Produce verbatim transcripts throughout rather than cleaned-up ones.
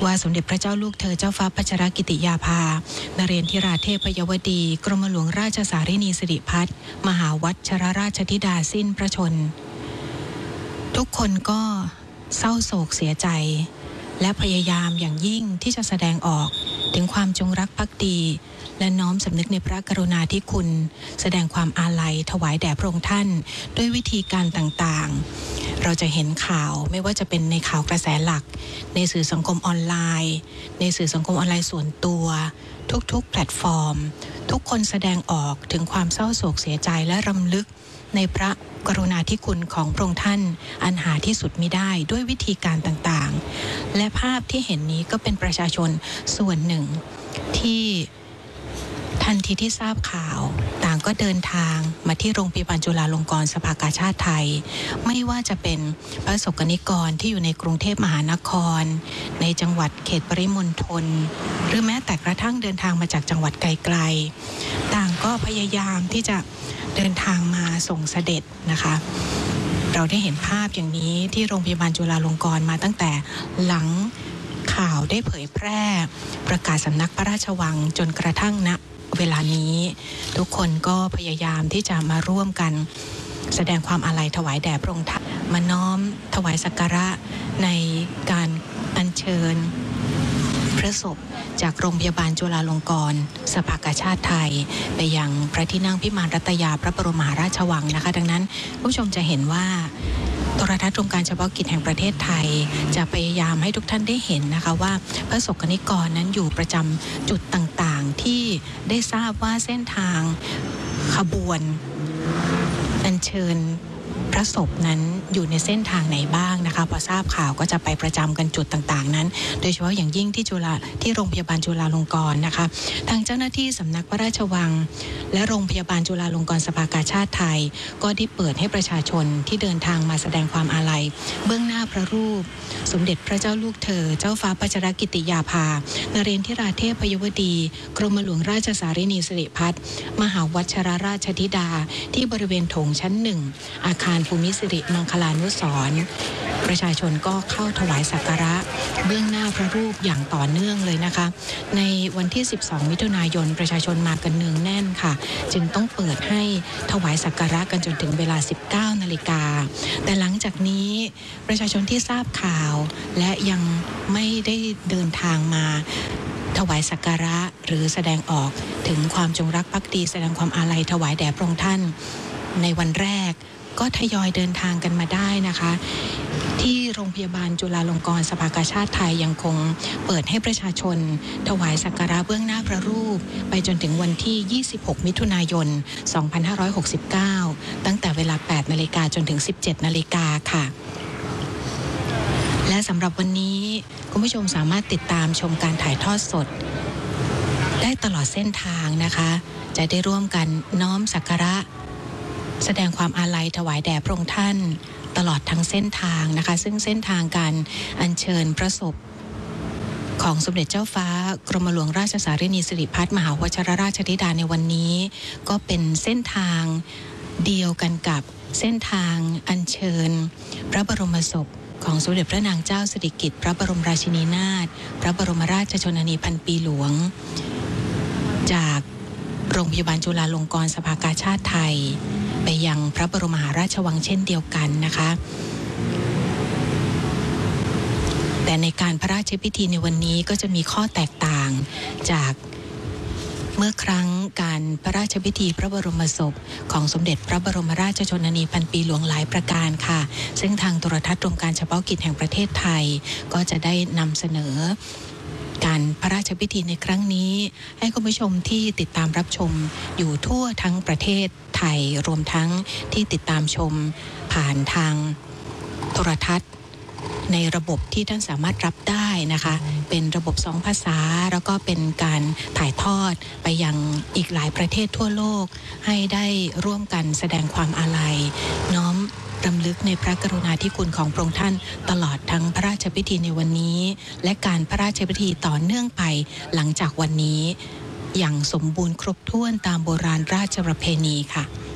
ว่าสมเด็จพระเจ้าลูกเธอเจ้าฟ้าพัชรกิติยาภานเรนทิราเทพยวดีกรมหลวงราชสารินีสิริพัฒน์มหาวัชรราชธิดาสิ้นพระชนทุกคนก็เศร้าโศกเสียใจและพยายามอย่างยิ่งที่จะแสดงออกถึงความจงรักภักดีและน้อมสำนึกในพระกรุณาธิคุณแสดงความอาลัยถวายแด่พระองค์ท่านด้วยวิธีการต่างๆเราจะเห็นข่าวไม่ว่าจะเป็นในข่าวกระแสหลักในสื่อสังคมออนไลน์ในสื่อสังคมออนไลน์ส่วนตัวทุกๆแพลตฟอร์มทุกคนแสดงออกถึงความเศร้าโศกเสียใจและรำลึกในพระกรุณาธิคุณของพระองค์ท่านอันหาที่สุดมิได้ด้วยวิธีการต่างๆและภาพที่เห็นนี้ก็เป็นประชาชนส่วนหนึ่งที่ทันทีที่ทราบข่าวต่างก็เดินทางมาที่โรงพยาบาลจุฬาลงกรณ์สภากาชาดไทยไม่ว่าจะเป็นประสบกนิกรที่อยู่ในกรุงเทพมหานครในจังหวัดเขตปริมณฑลหรือแม้แต่กระทั่งเดินทางมาจากจังหวัดไกลๆต่างก็พยายามที่จะเดินทางมาส่งเสด็จนะคะเราได้เห็นภาพอย่างนี้ที่โรงพยาบาลจุฬาลงกรณ์มาตั้งแต่หลังข่าวได้เผยแพร่ประกาศสำนักพระราชวังจนกระทั่งณเวลานี้ทุกคนก็พยายามที่จะมาร่วมกันแสดงความอาลัยถวายแด่พระองค์ท่านมาน้อมถวายสักการะในการอัญเชิญพระศพจากโรงพยาบาลจุฬาลงกรณ์สภากาชาดไทยไปยังพระที่นั่งพิมานรัตยาพระบรมมหาราชวังนะคะดังนั้นผู้ชมจะเห็นว่าโทรทัศน์โครงการเฉพาะกิจแห่งประเทศไทยจะพยายามให้ทุกท่านได้เห็นนะคะว่าพระสงฆ์นิกรนั้นอยู่ประจำจุดต่างๆที่ได้ทราบว่าเส้นทางขบวนอัญเชิญพระศพนั้นอยู่ในเส้นทางไหนบ้างนะคะพอทราบข่าวก็จะไปประจำกันจุดต่างๆนั้นโดยเฉพาะอย่างยิ่งที่จุฬาที่โรงพยาบาลจุฬาลงกรณ์นะคะทางเจ้าหน้าที่สำนักพระราชวังและโรงพยาบาลจุฬาลงกรณ์สภากาชาดไทยก็ได้เปิดให้ประชาชนที่เดินทางมาแสดงความอาลัยเบื้องหน้าพระรูปสมเด็จพระเจ้าลูกเธอเจ้าฟ้าพัชรกิติยาภานเรนทิราเทพยวดีกรมหลวงราชสารินีสิริพัฒน์มหาวัชรราชธิดาที่บริเวณโถงชั้นหนึ่งอาคารภูมิสิริมังคลานุสรณ์ประชาชนก็เข้าถวายสักการะเบื้องหน้าพระรูปอย่างต่อเนื่องเลยนะคะในวันที่สิบสองมิถุนายนประชาชนมากันเนืองแน่นค่ะจึงต้องเปิดให้ถวายสักการะกันจนถึงเวลา สิบเก้านาฬิกาแต่หลังจากนี้ประชาชนที่ทราบข่าวและยังไม่ได้เดินทางมาถวายสักการะหรือแสดงออกถึงความจงรักภักดีแสดงความอาลัยถวายแด่พระองค์ท่านในวันแรกก็ทยอยเดินทางกันมาได้นะคะที่โรงพยาบาลจุฬาลงกรณ์สภากาชาดไทยยังคงเปิดให้ประชาชนถวายสักการะเบื้องหน้าพระรูปไปจนถึงวันที่ยี่สิบหกมิถุนายนสองพันห้าร้อยหกสิบเก้าตั้งแต่เวลา แปดนาฬิกาจนถึง สิบเจ็ดนาฬิกาค่ะและสำหรับวันนี้คุณผู้ชมสามารถติดตามชมการถ่ายทอดสดได้ตลอดเส้นทางนะคะจะได้ร่วมกันน้อมสักการะแสดงความอาลัยถวายแด่พระองค์ท่านตลอดทั้งเส้นทางนะคะซึ่งเส้นทางการอัญเชิญพระศพของสมเด็จเจ้าฟ้ากรมหลวงราชสารินีสิริพัฒน์มหาวชิรราชธิดาในวันนี้ก็เป็นเส้นทางเดียวกันกับเส้นทางอัญเชิญพระบรมศพของสมเด็จพระนางเจ้าสิริกิติ์พระบรมราชินีนาถพระบรมราชชนนีพันปีหลวงจากโรงพยาบาลจุฬาลงกรณ์สภากาชาดไทยไปยังพระบรมมหาราชวังเช่นเดียวกันนะคะแต่ในการพระราชพิธีในวันนี้ก็จะมีข้อแตกต่างจากเมื่อครั้งการพระราชพิธีพระบรมศพของสมเด็จพระบรมราชชนนีพันปีหลวงหลายประการค่ะซึ่งทางโทรทัศน์โครงการเฉพาะกิจแห่งประเทศไทยก็จะได้นำเสนอการพระราชพิธีในครั้งนี้ให้คุณผู้ชมที่ติดตามรับชมอยู่ทั่วทั้งประเทศไทยรวมทั้งที่ติดตามชมผ่านทางโทรทัศน์ในระบบที่ท่านสามารถรับได้นะคะเป็นระบบสองภาษาแล้วก็เป็นการถ่ายทอดไปยังอีกหลายประเทศทั่วโลกให้ได้ร่วมกันแสดงความอาลัยน้อมรำลึกในพระกรุณาธิคุณของพระองค์ท่านตลอดทั้งพระราชพิธีในวันนี้และการพระราชพิธีต่อเนื่องไปหลังจากวันนี้อย่างสมบูรณ์ครบถ้วนตามโบราณราชประเพณีค่ะ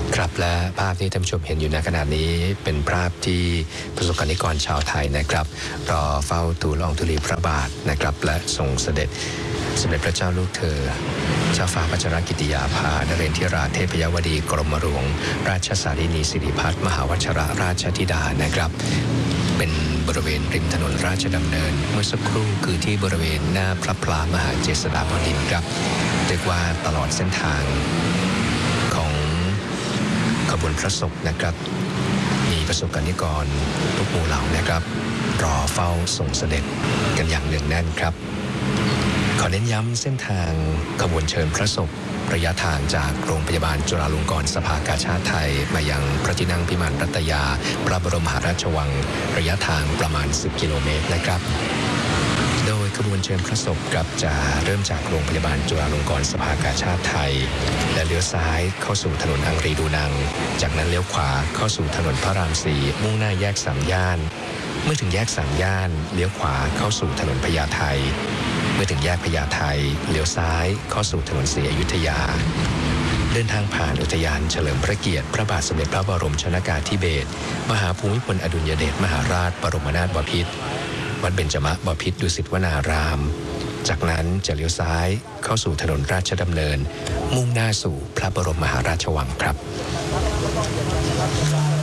ครับและภาพที่ท่านผู้ชมเห็นอยู่ในขณะนี้เป็นภาพที่ประสบกนิกรชาวไทยนะครับรอเฝ้าทูลละอองธุลีพระบาทนะครับและทรงเสด็จสมเด็จพระเจ้าลูกเธอเจ้าฟ้าพัชรกิติยาภานเรนทิราเทพยวดีกรมหลวงราชสารินีสิริพัฒน์มหาวชิรราชธิดานะครับเป็นบริเวณริมถนนราชดำเนินเมื่อสักครู่คือที่บริเวณหน้าพระพลามหาเจษฎาบดินทร์ครับเรียกว่าตลอดเส้นทางของขบวนพระศพนะครับมีประสบกนิกรทุกหมู่เหล่านะครับรอเฝ้าส่งเสด็จกันอย่างเนืองแน่นครับขอเน้นย้ำเส้นทางขบวนเชิญพระศพระยะทางจากโรงพยาบาลจุฬาลงกรณ์สภากาชาดไทยมายังพระที่นั่งพิมานรัตยาพระบรมมหาราชวังระยะทางประมาณสิบกิโลเมตรนะครับโดยขบวนเชิญพระศพครับจะเริ่มจากโรงพยาบาลจุฬาลงกรณ์สภากาชาดไทยและเลี้ยวซ้ายเข้าสู่ถนนอังรีดูนังจากนั้นเลี้ยวขวาเข้าสู่ถนนพระรามสี่มุ่งหน้าแยกสามย่านเมื่อถึงแยกสามย่านเลี้ยวขวาเข้าสู่ถนนพญาไทเมื่อถึงแยกพญาไทเลี้ยวซ้ายเข้าสู่ถนนศรีอยุธยาเดินทางผ่านอุทยานเฉลิมพระเกียรติพระบาทสมเด็จพระบรมชนกาธิเบศรมหาภูมิพลอดุลยเดชมหาราชบรมนาถบพิตรวัดเบญจมบพิตรดุสิตวนารามจากนั้นจะเลี้ยวซ้ายเข้าสู่ถนนราชดำเนินมุ่งหน้าสู่พระบรมมหาราชวังครับ